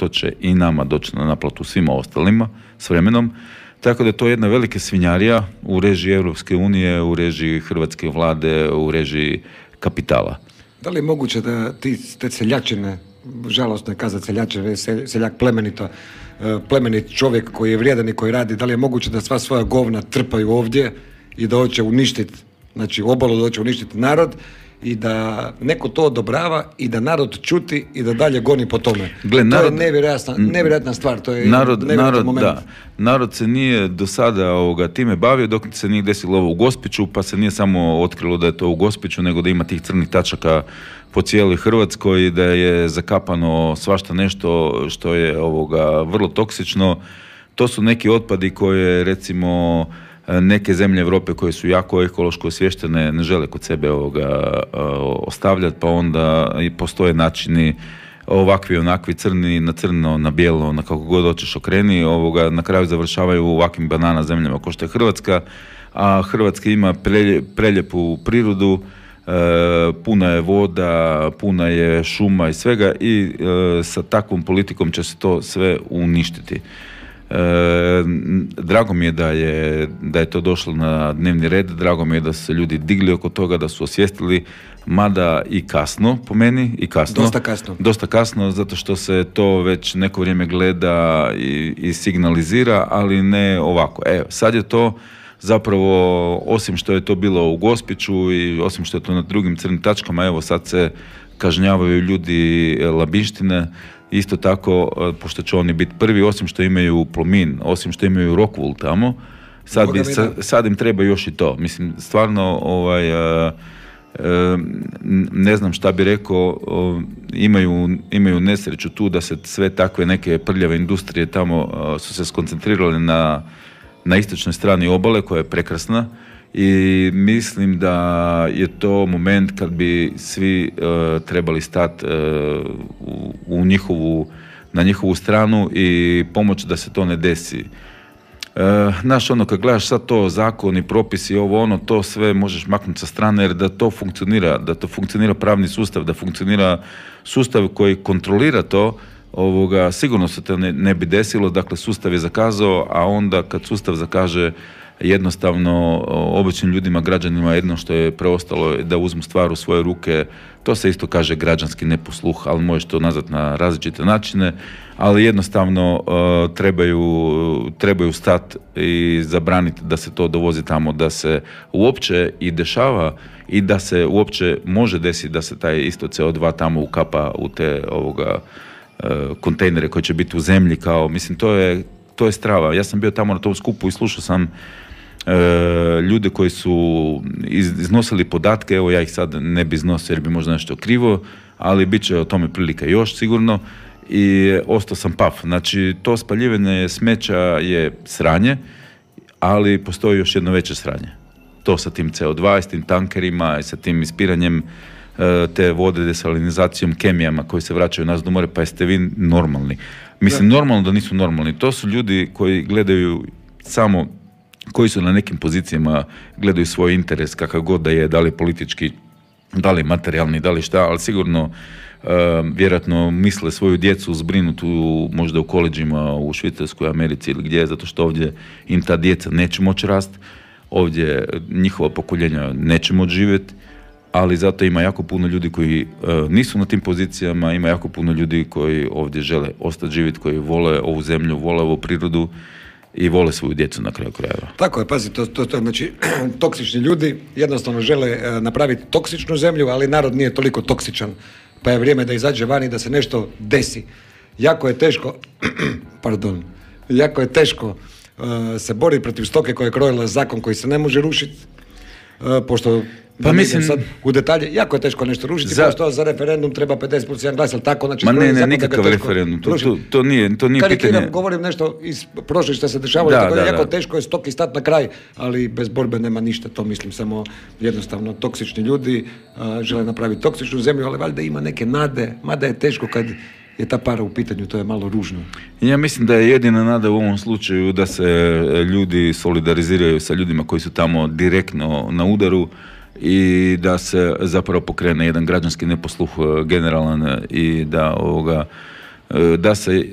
to će i nama doći na naplatu svima ostalima s vremenom. Tako da je to jedna velika svinjarija u režiji Europske unije, u režiji hrvatske vlade, u režiji kapitala. Da li je moguće da te seljačine, žalostno je kazati seljačine, seljak plemenit čovjek koji je vrijedan i koji radi, da li je moguće da sva svoja govna trpaju ovdje i da hoće uništiti, znači obalu, da hoće uništiti narod i da neko to odobrava i da narod čuti i da dalje goni po tome. Gle, to je nevjerojatna stvar, to je nevjerojatan moment. Da. Narod se nije do sada time bavio dok se nije desilo ovo u Gospiću, pa se nije samo otkrilo da je to u Gospiću, nego da ima tih crnih tačaka po cijeloj Hrvatskoj, da je zakapano svašta nešto što je vrlo toksično. To su neki otpadi koje, recimo, neke zemlje Europe koje su jako ekološko osviještene ne žele kod sebe ostavljati, pa onda i postoje načini ovakvi, onakvi, crni na crno, na bijelo, na kako god hoćeš okreni, na kraju završavaju u ovakvim banana zemljama kao što je Hrvatska, a Hrvatska ima preljepu prirodu, puna je voda, puna je šuma i svega i sa takvom politikom će se to sve uništiti. Drago mi je da je to došlo na dnevni red, drago mi je da su se ljudi digli oko toga, da su osvijestili, mada i kasno, po meni, i kasno. Dosta kasno, zato što se to već neko vrijeme gleda i signalizira, ali ne ovako. Sad je to zapravo, osim što je to bilo u Gospiću i osim što je to na drugim crnim tačkama, sad se kažnjavaju ljudi Labinštine. Isto tako, pošto će oni biti prvi, osim što imaju Plomin, osim što imaju Rockwool tamo, sad im treba još i to. Mislim, stvarno, ne znam šta bi rekao, imaju nesreću tu da se sve takve neke prljave industrije tamo su se skoncentrirale na istočnoj strani obale, koja je prekrasna. I mislim da je to moment kad bi svi trebali stati na njihovu stranu i pomoći da se to ne desi. Znaš, kad gledaš sad to, zakoni, propisi, to sve možeš maknuti sa strane, jer da to funkcionira pravni sustav, da funkcionira sustav koji kontrolira to, sigurno se to ne bi desilo. Dakle, sustav je zakazao, a onda kad sustav zakaže, jednostavno običnim ljudima, građanima, jedno što je preostalo je da uzmu stvar u svoje ruke. To se isto kaže građanski neposluh, ali možeš to nazvati na različite načine, ali jednostavno trebaju stati i zabraniti da se to dovozi tamo, da se uopće i dešava i da se uopće može desiti da se taj isto CO2 tamo ukapa u te kontejnere koji će biti u zemlji, mislim, to je strava. Ja sam bio tamo na tom skupu i slušao sam ljude koji su iznosili podatke, ja ih sad ne bi iznosio jer bi možda nešto krivo, ali bit će o tome prilika još sigurno i ostao sam paf. Znači, to spaljivanje smeća je sranje, ali postoji još jedno veće sranje. To sa tim CO2, s tim tankerima i sa tim ispiranjem te vode, desalinizacijom, kemijama koji se vraćaju nas do more, pa jeste vi normalni? Mislim, normalno da nisu normalni. To su ljudi koji gledaju samo, koji su na nekim pozicijama, gledaju svoj interes, kakav god da je, da li politički, da li materijalni, da li šta, ali sigurno vjerojatno misle svoju djecu zbrinuti možda u koleđima u Švicarskoj, Americi ili gdje, zato što ovdje im ta djeca neće moći rasti, ovdje njihova pokoljenja neće moći živjeti, ali zato ima jako puno ljudi koji nisu na tim pozicijama, ima jako puno ljudi koji ovdje žele ostati živjeti, koji vole ovu zemlju, vole ovu prirodu i vole svoju djecu na kraju krajeva. Tako je, pazi, to znači, toksični ljudi jednostavno žele napraviti toksičnu zemlju, ali narod nije toliko toksičan, pa je vrijeme da izađe van i da se nešto desi. Jako je teško se boriti protiv stoke koja je krojila zakon koji se ne može rušiti, pošto pa mislim, sad u detalje, jako je teško nešto rušiti, pošto za referendum treba 50% glas, ali tako, znači... Ne, nikakav referendum, to nije pitanje... Govorim nešto iz prošle što se dešavalo, jako teško je stoki stati na kraj, ali bez borbe nema ništa, to mislim, samo jednostavno toksični ljudi žele napraviti toksičnu zemlju, ali valjda ima neke nade, mada je teško kad je ta para u pitanju, to je malo ružno. Ja mislim da je jedina nada u ovom slučaju da se ljudi solidariziraju sa ljudima koji su tamo direktno na udaru i da se zapravo pokrene jedan građanski neposluh generalan i da se